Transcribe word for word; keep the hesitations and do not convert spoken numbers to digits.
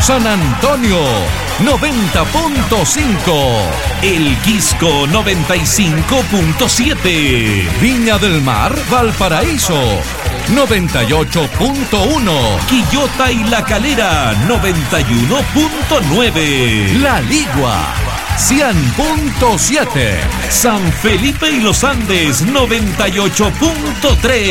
San Antonio noventa punto cinco, El Quisco noventa y cinco punto siete, Viña del Mar, Valparaíso noventa y ocho punto uno, Quillota y La Calera noventa y uno punto nueve, La Ligua cien punto siete, San Felipe y Los Andes noventa y ocho punto tres.